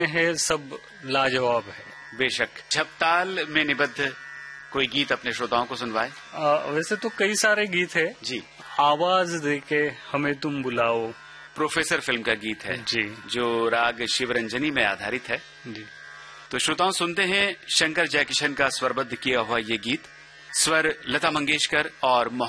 है सब लाजवाब है। बेशक। झपताल में निबद्ध कोई गीत अपने श्रोताओं को सुनवाए। वैसे तो कई सारे गीत है जी। आवाज देके हमें तुम बुलाओ प्रोफेसर फिल्म का गीत है जी, जो राग शिवरंजनी में आधारित है जी। तो श्रोताओं सुनते हैं शंकर जयकिशन का स्वरबद्ध किया हुआ ये गीत, स्वर लता मंगेशकर और